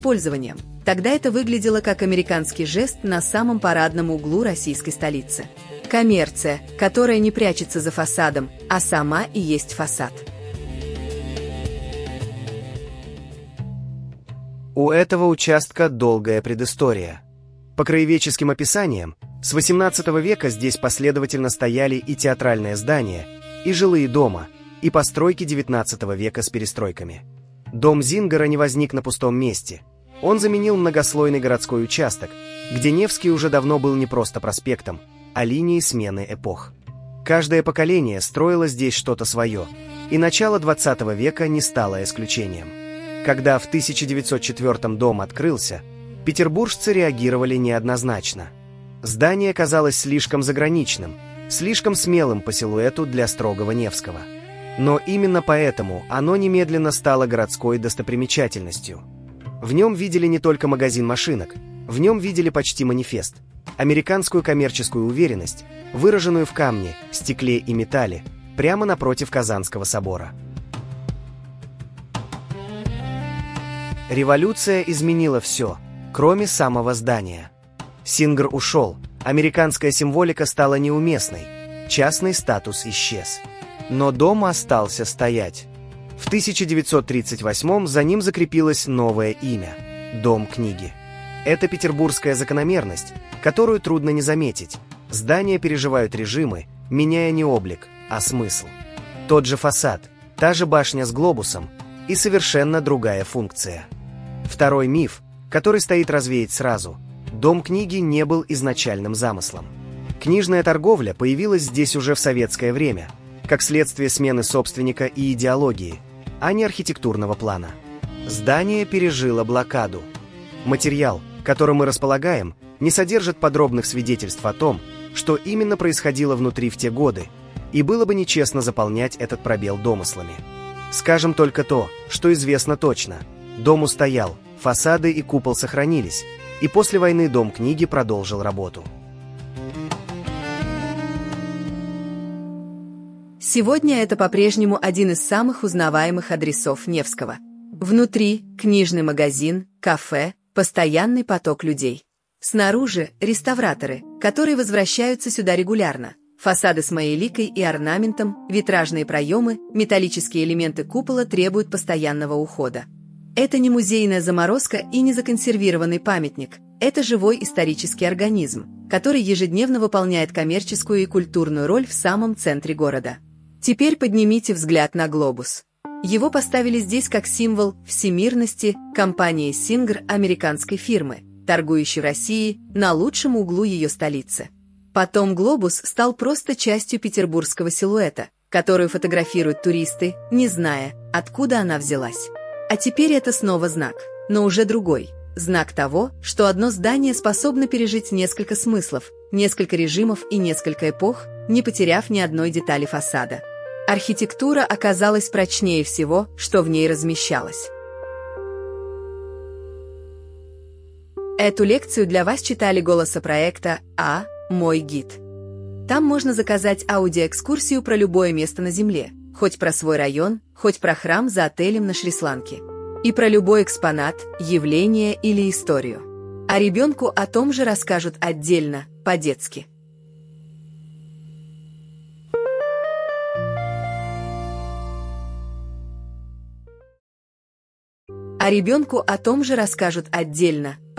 пользованием. Тогда это выглядело как американский жест на самом парадном углу российской столицы. Коммерция, которая не прячется за фасадом, а сама и есть фасад. У этого участка долгая предыстория. По краеведческим описаниям, с XVIII века здесь последовательно стояли и театральное здание, и жилые дома, и постройки XIX века с перестройками. Дом Зингера не возник на пустом месте. Он заменил многослойный городской участок, где Невский уже давно был не просто проспектом, а линией смены эпох. Каждое поколение строило здесь что-то свое, и начало XX века не стало исключением. Когда в 1904 дом открылся, петербуржцы реагировали неоднозначно. Здание казалось слишком заграничным, слишком смелым по силуэту для строгого Невского. Но именно поэтому оно немедленно стало городской достопримечательностью. В нем видели не только магазин машинок, в нем видели почти манифест, американскую коммерческую уверенность, выраженную в камне, стекле и металле, прямо напротив Казанского собора. Революция изменила все, кроме самого здания. Сингер ушел, американская символика стала неуместной, частный статус исчез. Но дом остался стоять. В 1938 за ним закрепилось новое имя – Дом книги. Это петербургская закономерность, которую трудно не заметить. Здания переживают режимы, меняя не облик, а смысл. Тот же фасад, та же башня с глобусом и совершенно другая функция. Второй миф, который стоит развеять сразу – Дом книги не был изначальным замыслом. Книжная торговля появилась здесь уже в советское время, как следствие смены собственника и идеологии, а не архитектурного плана. Здание пережило блокаду. Материал, которым мы располагаем, не содержит подробных свидетельств о том, что именно происходило внутри в те годы, и было бы нечестно заполнять этот пробел домыслами. Скажем только то, что известно точно. Дом устоял, фасады и купол сохранились, и после войны Дом книги продолжил работу. Сегодня это по-прежнему один из самых узнаваемых адресов Невского. Внутри – книжный магазин, кафе, постоянный поток людей. Снаружи – реставраторы, которые возвращаются сюда регулярно. Фасады с маяликой и орнаментом, витражные проемы, металлические элементы купола требуют постоянного ухода. Это не музейная заморозка и не законсервированный памятник. Это живой исторический организм, который ежедневно выполняет коммерческую и культурную роль в самом центре города. Теперь поднимите взгляд на глобус. Его поставили здесь как символ всемирности компании Singer, американской фирмы, торгующей в России на лучшем углу ее столицы. Потом глобус стал просто частью петербургского силуэта, которую фотографируют туристы, не зная, откуда она взялась. А теперь это снова знак, но уже другой. Знак того, что одно здание способно пережить несколько смыслов, несколько режимов и несколько эпох, не потеряв ни одной детали фасада. Архитектура оказалась прочнее всего, что в ней размещалось. Эту лекцию для вас читали голосопроекта «А. Мой гид». Там можно заказать аудиоэкскурсию про любое место на Земле, хоть про свой район, хоть про храм за отелем на Шри-Ланке. И про любой экспонат, явление или историю. А ребенку о том же расскажут отдельно, по-детски. А ребенку о том же расскажут отдельно,